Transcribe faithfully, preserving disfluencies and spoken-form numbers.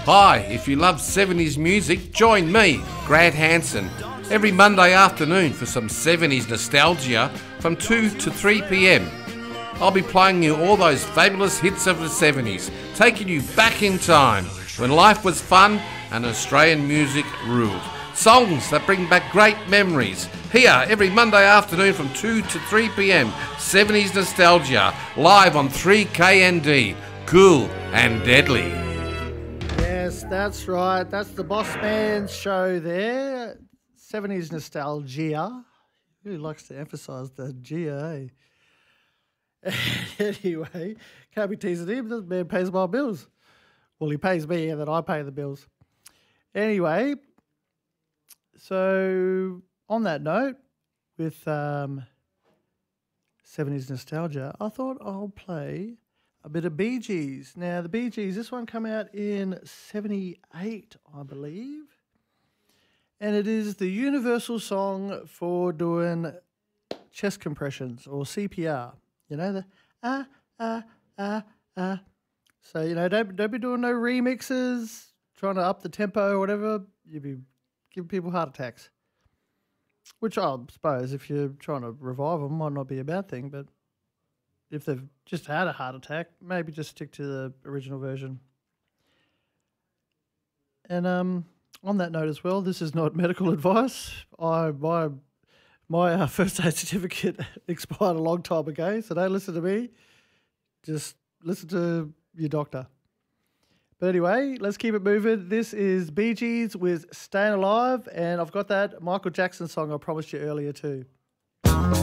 Hi, if you love seventies music, join me, Grant Hanson, every Monday afternoon for some seventies nostalgia from two to three p m. I'll be playing you all those fabulous hits of the seventies, taking you back in time when life was fun and Australian music ruled. Songs that bring back great memories. Here, every Monday afternoon from two to three p m, seventies Nostalgia, live on three K N D. Cool and deadly. Yes, that's right. That's the Boss Man's show there. seventies Nostalgia. He really likes to emphasise the G, eh? Anyway, can't be teasing him. This man pays my bills. Well, he pays me and then I pay the bills. Anyway, so on that note, with um, seventies Nostalgia, I thought I'll play a bit of Bee Gees. Now, the Bee Gees, this one came out in seventy-eight, I believe. And it is the universal song for doing chest compressions or C P R. You know, the ah, ah, ah, ah. So, you know, don't, don't be doing no remixes, trying to up the tempo or whatever. You'd be giving people heart attacks. Which I suppose if you're trying to revive them might not be a bad thing, but if they've just had a heart attack, maybe just stick to the original version. And um, on that note as well, this is not medical advice. I my my uh, first aid certificate expired a long time ago, so don't listen to me. Just listen to your doctor. But anyway, let's keep it moving. This is Bee Gees with Staying Alive, and I've got that Michael Jackson song I promised you earlier too.